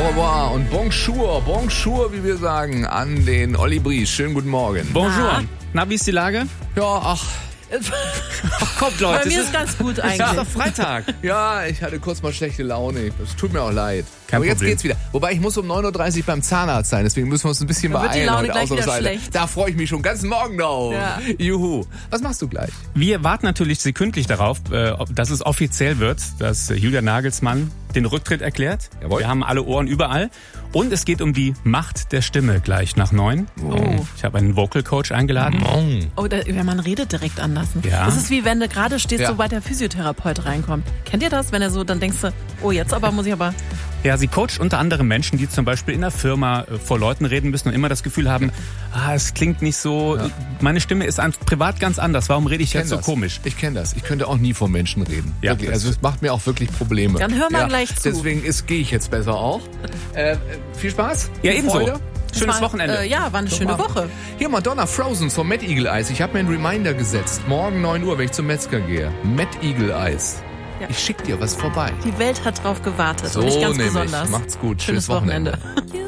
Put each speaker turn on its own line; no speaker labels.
Au revoir und bonjour, wie wir sagen, an den Olli Bries. Schönen guten Morgen.
Bonjour. Na, wie ist die Lage?
Ja, ach,
Kommt, Leute.
Bei mir ist ganz gut eigentlich.
Es ist doch Freitag.
ja, ich hatte kurz mal schlechte Laune. Es tut mir auch leid.
Kein
Aber jetzt
Problem.
geht's wieder. Wobei, ich muss um 9.30 Uhr beim Zahnarzt sein, deswegen müssen wir uns ein bisschen
Dann wird die
beeilen.
Laune
heute
gleich wieder
ausnahmsweise.
schlecht.
Da freue ich mich schon ganz morgen drauf.
Ja.
Juhu. Was machst du gleich?
Wir warten natürlich sekündlich darauf, dass es offiziell wird, dass Julian Nagelsmann den Rücktritt erklärt.
Jawohl.
Wir haben alle Ohren überall. Und es geht um die Macht der Stimme gleich nach 9.
Oh.
Ich habe einen Vocal Coach eingeladen.
Oh, man redet direkt anders.
Ja.
Das ist wie wenn du gerade stehst,
Ja.
sobald der Physiotherapeut reinkommt. Kennt ihr das? Wenn er so, dann denkst du, oh, jetzt aber muss ich aber...
Ja, sie coacht unter anderem Menschen, die zum Beispiel in der Firma vor Leuten reden müssen und immer das Gefühl haben, es klingt nicht so, meine Stimme ist privat ganz anders, warum rede ich jetzt so komisch?
Ich kenne das. Ich könnte auch nie vor Menschen reden.
Ja,
Wirklich.
das-
Also es macht mir auch wirklich Probleme.
Dann hör mal gleich zu.
Deswegen gehe ich jetzt besser auch. Viel Spaß.
Ja,
Viel
ebenso.
Freude.
Schönes
war,
Wochenende.
Ja, war eine schöne Woche.
Hier Madonna Frozen vom Mad Eagle Eis. Ich habe mir einen Reminder gesetzt. Morgen 9 Uhr, wenn ich zum Metzger gehe. Mad Eagle Eis.
Ja.
Ich schick dir was vorbei.
Die Welt hat drauf gewartet
So
und ich ganz
nämlich.
besonders.
Macht's gut.
Schönes
Wochenende.
Wochenende.